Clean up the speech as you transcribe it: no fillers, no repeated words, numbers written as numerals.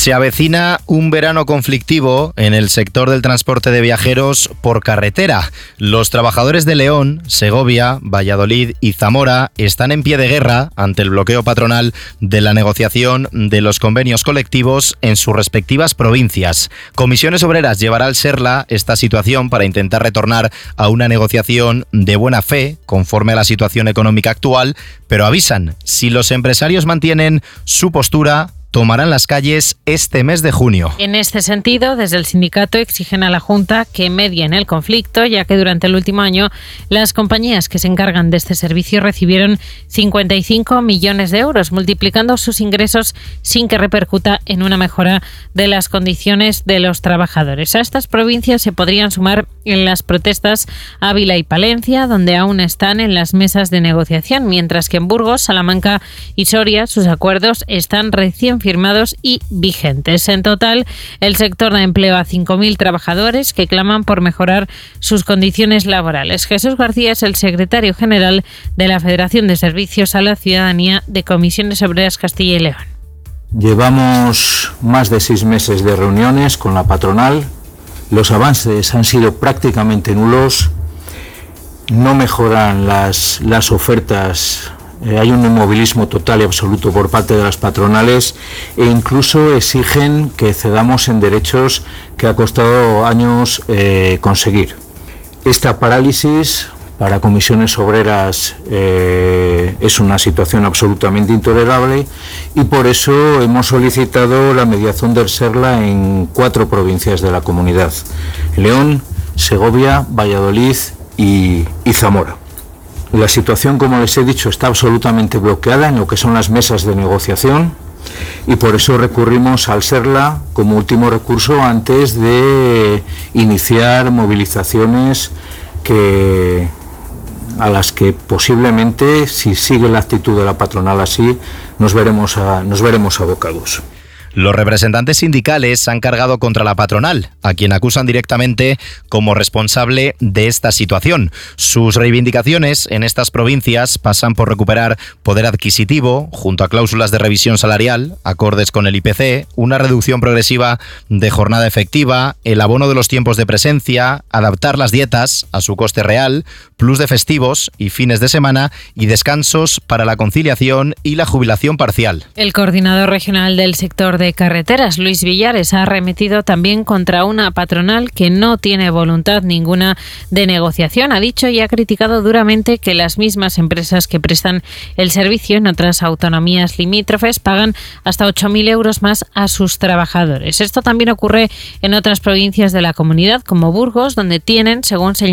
Se avecina un verano conflictivo en el sector del transporte de viajeros por carretera. Los trabajadores de León, Segovia, Valladolid y Zamora están en pie de guerra ante el bloqueo patronal de la negociación de los convenios colectivos en sus respectivas provincias. Comisiones Obreras llevará al Serla esta situación para intentar retornar a una negociación de buena fe conforme a la situación económica actual, pero avisan, si los empresarios mantienen su postura, tomarán las calles este mes de junio. En este sentido, desde el sindicato exigen a la Junta que medie en el conflicto, ya que durante el último año las compañías que se encargan de este servicio recibieron 55 millones de euros, multiplicando sus ingresos sin que repercuta en una mejora de las condiciones de los trabajadores. A estas provincias se podrían sumar en las protestas Ávila y Palencia, donde aún están en las mesas de negociación, mientras que en Burgos, Salamanca y Soria sus acuerdos están recién firmados y vigentes. En total, el sector da empleo a 5.000 trabajadores que claman por mejorar sus condiciones laborales. Jesús García es el secretario general de la Federación de Servicios a la Ciudadanía de Comisiones Obreras Castilla y León. Llevamos más de 6 meses de reuniones con la patronal. Los avances han sido prácticamente nulos. No mejoran las ofertas. Hay un inmovilismo total y absoluto por parte de las patronales e incluso exigen que cedamos en derechos que ha costado años conseguir. Esta parálisis para Comisiones Obreras es una situación absolutamente intolerable y por eso hemos solicitado la mediación del Serla en 4 provincias de la comunidad: León, Segovia, Valladolid y Zamora. La situación, como les he dicho, está absolutamente bloqueada en lo que son las mesas de negociación y por eso recurrimos al Serla como último recurso antes de iniciar movilizaciones a las que posiblemente, si sigue la actitud de la patronal así, nos veremos abocados. Los representantes sindicales han cargado contra la patronal, a quien acusan directamente como responsable de esta situación. Sus reivindicaciones en estas provincias pasan por recuperar poder adquisitivo, junto a cláusulas de revisión salarial, acordes con el IPC, una reducción progresiva de jornada efectiva, el abono de los tiempos de presencia, adaptar las dietas a su coste real, plus de festivos y fines de semana y descansos para la conciliación y la jubilación parcial. El coordinador regional del sector de carreteras, Luis Villares, ha arremetido también contra una patronal que no tiene voluntad ninguna de negociación. Ha dicho y ha criticado duramente que las mismas empresas que prestan el servicio en otras autonomías limítrofes pagan hasta 8.000 euros más a sus trabajadores. Esto también ocurre en otras provincias de la comunidad, como Burgos, donde tienen, según señaló